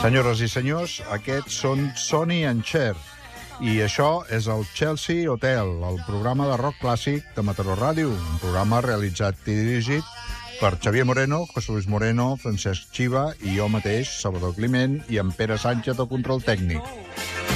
Senyores i senyors, aquests són Sonny and Cher. I això és el Chelsea Hotel, el programa de rock clàssic de Mataró Ràdio, un programa realitzat i dirigit per Xavier Moreno, José Luis Moreno, Francesc Chiva i jo mateix, Salvador Climent, i en Pere Sánchez, el control tècnic.